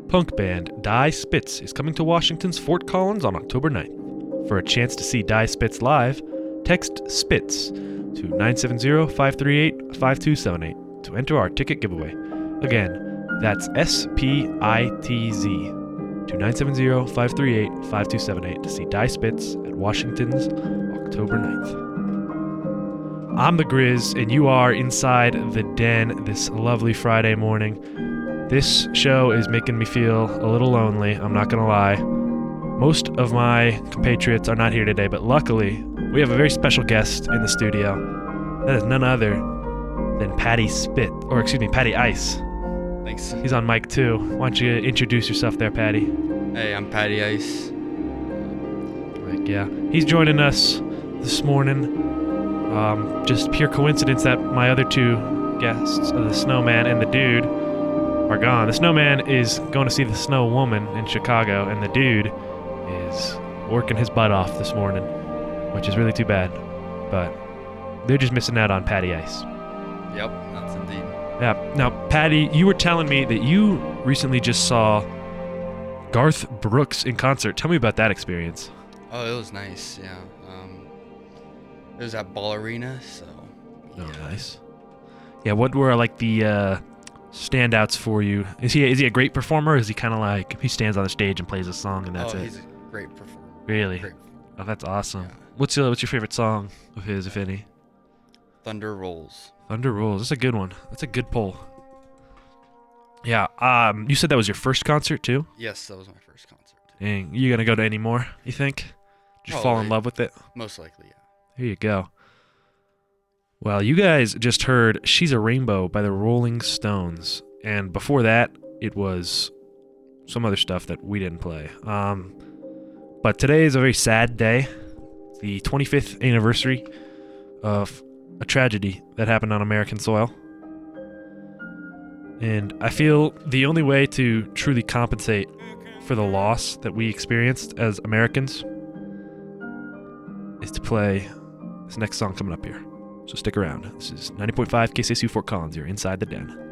Punk band Die Spitz is coming to Washington's Fort Collins on October 9th. For a chance to see Die Spitz live, text SPITZ to 970-538-5278 to enter our ticket giveaway. Again, that's SPITZ to 970-538-5278 to see Die Spitz at Washington's October 9th. I'm the Grizz, and you are inside the den this lovely Friday morning. This show is making me feel a little lonely, I'm not gonna lie. Most of my compatriots are not here today, but luckily, we have a very special guest in the studio. That is none other than Patty Ice. Thanks. He's on mic too. Why don't you introduce yourself there, Patty? Hey, I'm Patty Ice. Yeah. He's joining us this morning. Just pure coincidence that my other two guests, the Snowman and the Dude, are gone. The Snowman is going to see the Snow Woman in Chicago, and the Dude is working his butt off this morning, which is really too bad. But they're just missing out on Patty Ice. Yep, that's indeed. Yeah. Now, Patty, you were telling me that you recently just saw Garth Brooks in concert. Tell me about that experience. Oh, it was nice, yeah. It was at Ball Arena, so... Oh, nice. Yeah, what were like the standouts for you? Is he a great performer, or is he kind of like, he stands on the stage and plays a song and that's it? He's a great performer. Really? Great. Oh, that's awesome. Yeah. What's your favorite song of his, if any? Thunder Rolls. Thunder Rolls. That's a good one. That's a good poll. Yeah. You said that was your first concert too? Yes, that was my first concert. Dang. You gonna go to any more, you think? Just fall in love with it? Most likely, yeah. There you go. Well, you guys just heard She's a Rainbow by the Rolling Stones. And before that, it was some other stuff that we didn't play. But today is a very sad day. It's the 25th anniversary of a tragedy that happened on American soil. And I feel the only way to truly compensate for the loss that we experienced as Americans is to play this next song coming up here. So stick around. This is 90.5 KCSU Fort Collins. You're inside the den.